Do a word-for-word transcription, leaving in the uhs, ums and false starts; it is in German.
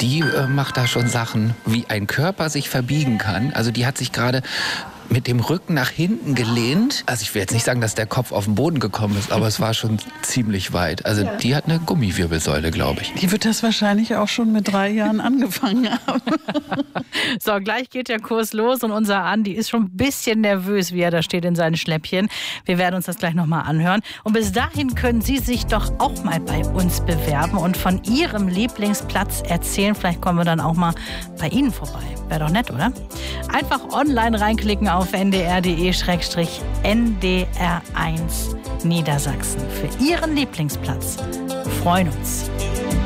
die äh, macht da schon Sachen, wie ein Körper sich verbiegen kann. Also die hat sich gerade mit dem Rücken nach hinten gelehnt. Also ich will jetzt nicht sagen, dass der Kopf auf den Boden gekommen ist, aber es war schon ziemlich weit. Also ja. Die hat eine Gummiwirbelsäule, glaube ich. Die wird das wahrscheinlich auch schon mit drei Jahren angefangen haben. So, gleich geht der Kurs los und unser Andi ist schon ein bisschen nervös, wie er da steht in seinen Schläppchen. Wir werden uns das gleich nochmal anhören. Und bis dahin können Sie sich doch auch mal bei uns bewerben und von Ihrem Lieblingsplatz erzählen. Vielleicht kommen wir dann auch mal bei Ihnen vorbei. Wäre doch nett, oder? Einfach online reinklicken auf n d r punkt d e slash n d r eins Niedersachsen für Ihren Lieblingsplatz. Wir freuen uns.